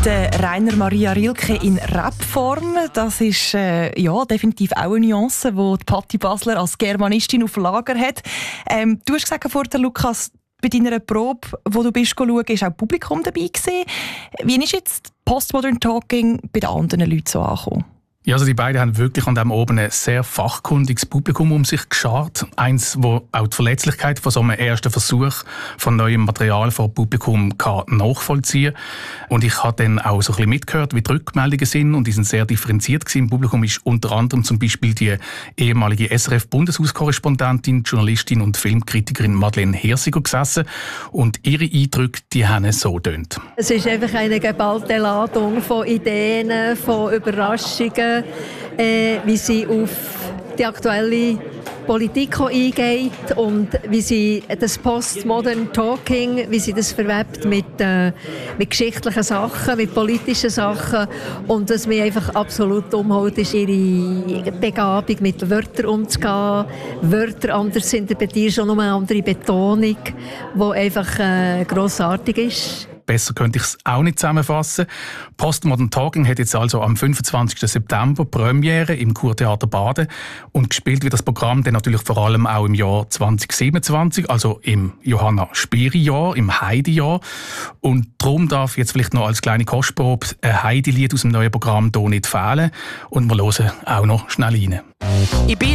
Der Rainer Maria Rilke in Rapform, das ist definitiv auch eine Nuance, die Patti Basler als Germanistin auf Lager hat. Du hast gesagt vorhin, Lukas, bei deiner Probe, wo du bist schauen, ist auch Publikum dabei gewesen. Wie ist jetzt Postmodern Talking bei den anderen Leuten so angekommen? Ja, also die beiden haben wirklich an dem oben ein sehr fachkundiges Publikum um sich geschart. Eins, wo auch die Verletzlichkeit von so einem ersten Versuch von neuem Material vor Publikum kann nachvollziehen. Und ich habe dann auch so ein bisschen mitgehört, wie die Rückmeldungen sind, und die sind sehr differenziert gewesen. Im Publikum ist unter anderem zum Beispiel die ehemalige SRF-Bundeshauskorrespondentin, Journalistin und Filmkritikerin Madeleine Hersiger gesessen. Und ihre Eindrücke, die haben so getönt. Es ist einfach eine geballte Ladung von Ideen, von Überraschungen, wie sie auf die aktuelle Politik eingeht und wie sie das Postmodern Talking, wie sie das verwebt mit geschichtlichen Sachen, mit politischen Sachen. Und was mich einfach absolut umhaut, ist ihre Begabung, mit Wörtern umzugehen, Wörter anders zu interpretieren, schon nur eine andere Betonung, die einfach grossartig ist. Besser könnte ich es auch nicht zusammenfassen. Postmodern Talking hat jetzt also am 25. September Premiere im Kurtheater Baden und gespielt wird das Programm dann natürlich vor allem auch im Jahr 2027, also im Johanna Spyri-Jahr, im Heidi-Jahr. Und darum darf jetzt vielleicht noch als kleine Kostprobe ein Heidi-Lied aus dem neuen Programm hier nicht fehlen. Und wir hören auch noch schnell rein. Ich bin